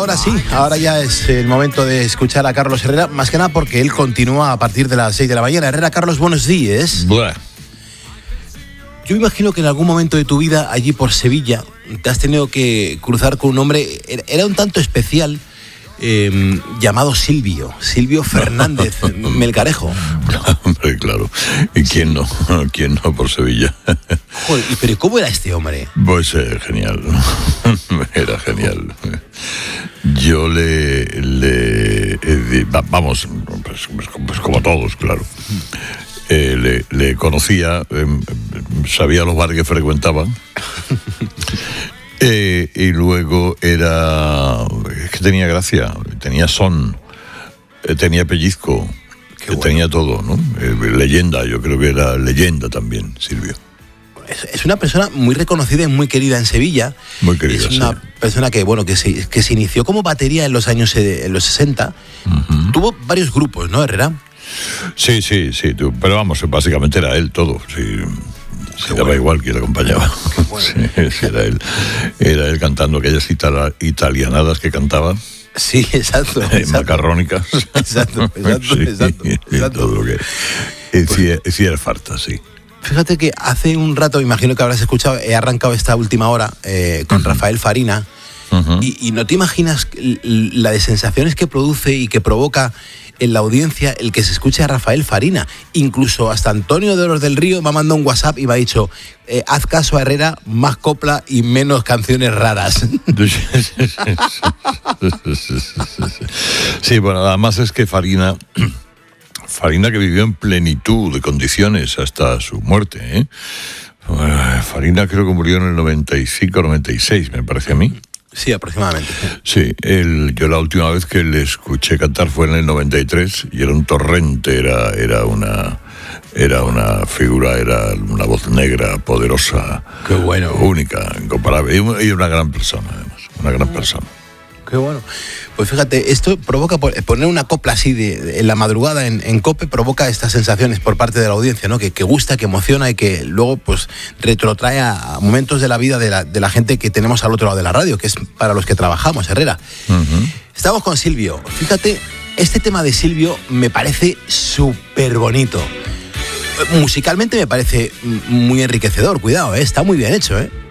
ahora sí, ahora ya es el momento de escuchar a Carlos Herrera, más que nada porque él continúa a partir de las 6 de la mañana. Herrera, Carlos, buenos días. Buah. Yo imagino que en algún momento de tu vida, allí por Sevilla, te has tenido que cruzar con un hombre, era un tanto especial, llamado Silvio Fernández Melgarejo. Hombre, claro. ¿Y quién no? ¿Quién no por Sevilla? Joder, pero ¿cómo era este hombre? Pues genial. Era genial. Yo vamos, pues como todos, claro. Le conocía, sabía los bares que frecuentaba. Y luego es que tenía gracia, tenía son, tenía pellizco, tenía todo, ¿no? Leyenda, yo creo que era leyenda también, Silvio. Es una persona muy reconocida y muy querida en Sevilla. Muy querida, es una persona que se inició como batería en los años 60. Uh-huh. Tuvo varios grupos, ¿no, Herrera? Sí, pero vamos, básicamente era él todo, sí. Se daba igual quién le acompañaba. Bueno. Sí, era él cantando aquellas italianadas que cantaba. Sí, exacto. Macarrónicas. Exacto. Todo lo que era farta, sí. Fíjate que hace un rato, imagino que habrás escuchado, he arrancado esta última hora con Rafael Farina. Uh-huh. Y no te imaginas la de sensaciones que produce y que provoca en la audiencia el que se escuche a Rafael Farina. Incluso hasta Antonio de los del Río me ha mandado un WhatsApp y me ha dicho: haz caso a Herrera, más copla y menos canciones raras. Sí, bueno, además es que Farina que vivió en plenitud de condiciones hasta su muerte, ¿eh? Farina creo que murió en el 95, 96, me parece a mí. Sí, aproximadamente. Sí, yo la última vez que le escuché cantar fue en el 93 y era un torrente, era una figura, era una voz negra, poderosa. Qué bueno. Única, incomparable. Y una gran persona, además, una gran persona. Qué bueno. Pues fíjate, esto provoca, poner una copla así en la madrugada en COPE, provoca estas sensaciones por parte de la audiencia, ¿no? Que gusta, que emociona y que luego pues retrotrae a momentos de la vida de la gente que tenemos al otro lado de la radio, que es para los que trabajamos, Herrera. Uh-huh. Estamos con Silvio. Fíjate, este tema de Silvio me parece súper bonito. Musicalmente me parece muy enriquecedor, cuidado, está muy bien hecho,